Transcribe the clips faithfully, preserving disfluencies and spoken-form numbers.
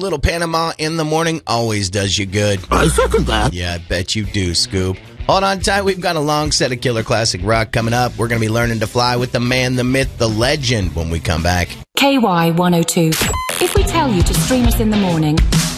little Panama in the morning always does you good. I second that. Yeah, I bet you do, Scoop. Hold on tight. We've got a long set of killer classic rock coming up. We're going to be learning to fly with the man, the myth, the legend when we come back. K Y one oh two. If we tell you to stream us in the morning...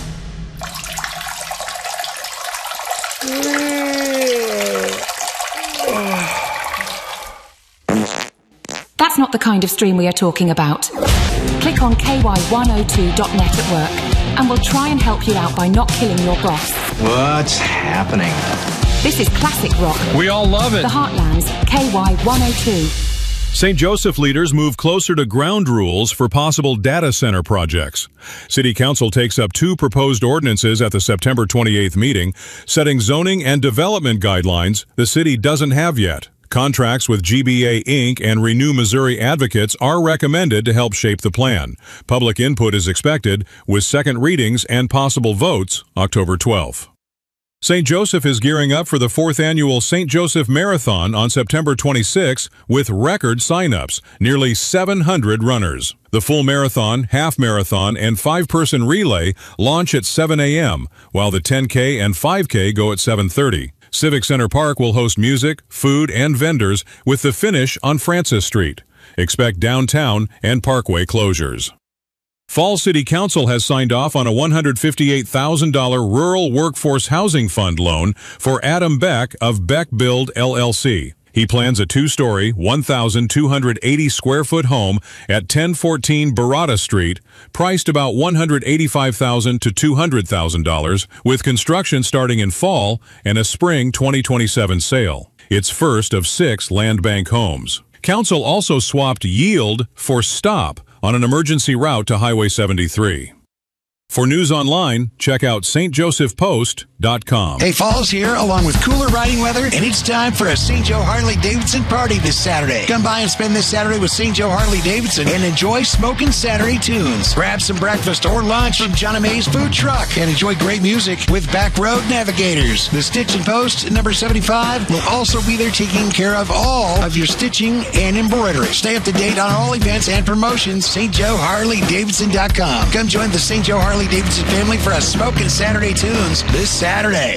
That's not the kind of stream we are talking about. Click on K Y one oh two dot net at work and we'll try and help you out by not killing your boss. What's happening? This is classic rock. We all love it. The Heartlands, K Y one oh two. Saint Joseph leaders move closer to ground rules for possible data center projects. City Council takes up two proposed ordinances at the September twenty-eighth meeting, setting zoning and development guidelines the city doesn't have yet. Contracts with G B A Incorporated and Renew Missouri Advocates are recommended to help shape the plan. Public input is expected, with second readings and possible votes October twelfth. Saint Joseph is gearing up for the fourth annual Saint Joseph Marathon on September twenty-sixth with record signups, nearly seven hundred runners. The full marathon, half marathon, and five-person relay launch at seven a.m., while the ten K and five K go at seven thirty. Civic Center Park will host music, food, and vendors with the finish on Francis Street. Expect downtown and parkway closures. Falls City Council has signed off on a one hundred fifty-eight thousand dollars Rural Workforce Housing Fund loan for Adam Beck of Beck Build L L C. He plans a two-story, one thousand two hundred eighty square foot home at ten fourteen Barada Street, priced about one hundred eighty-five thousand dollars to two hundred thousand dollars, with construction starting in fall and a spring twenty twenty-seven sale. It's first of six land bank homes. Council also swapped yield for stop on an emergency route to Highway seventy-three. For news online, check out S T Joseph Post dot com. Hey, Falls here, along with cooler riding weather, and it's time for a Saint Joe Harley-Davidson party this Saturday. Come by and spend this Saturday with Saint Joe Harley-Davidson and enjoy smoking Saturday tunes. Grab some breakfast or lunch from Johnny Mae's food truck and enjoy great music with Back Road Navigators. The Stitch and Post, number seventy-five, will also be there taking care of all of your stitching and embroidery. Stay up to date on all events and promotions. S T Joe Harley Davidson dot com. Come join the Saint Joe Harley-Davidson family for a smoking Saturday tunes this Saturday.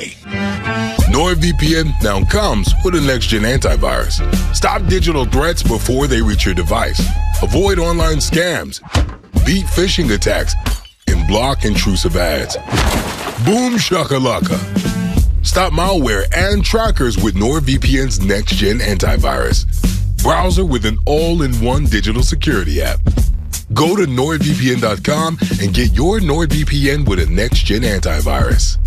NordVPN now comes with a next-gen antivirus. Stop digital threats before they reach your device. Avoid online scams, beat phishing attacks, and block intrusive ads. Boom shakalaka. Stop malware and trackers with NordVPN's next-gen antivirus. Browser with an all-in-one digital security app. Go to Nord V P N dot com and get your NordVPN with a next-gen antivirus.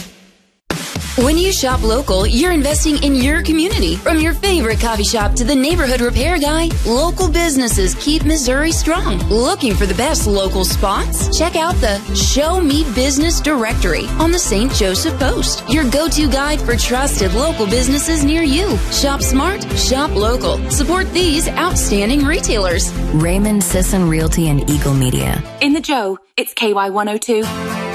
When you shop local, you're investing in your community. From your favorite coffee shop to the neighborhood repair guy, local businesses keep Missouri strong. Looking for the best local spots? Check out the Show Me Business directory on the Saint Joseph Post, your go-to guide for trusted local businesses near you. Shop smart, shop local. Support these outstanding retailers. Raymond Sisson Realty and Eagle Media. In the Joe, it's K Y one oh two.